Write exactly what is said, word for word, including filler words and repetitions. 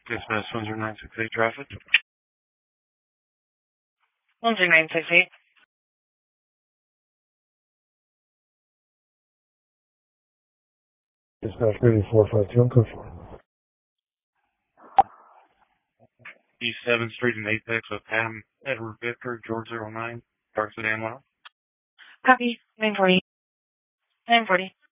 Dispatch one zero nine six eight traffic. one zero nine six eight. Dispatch Grady four five two on code four. East seventh Street in Apex with Adam Edward Victor, George zero nine, dark sedan model. Copy. nine forty. nine forty.